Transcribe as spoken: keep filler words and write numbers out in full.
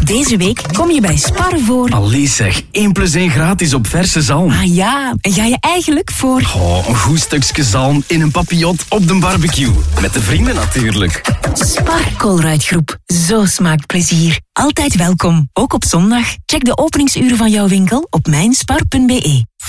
Deze week kom je bij Spar voor... Allee zeg, één plus één gratis op verse zalm. Ah ja, en ga je eigenlijk voor... Oh, een goed stukje zalm in een papillot op de barbecue. Met de vrienden natuurlijk. Spar Colruyt-groep. Zo smaakt plezier. Altijd welkom, ook op zondag. Check de openingsuren van jouw winkel op mijnspar punt be.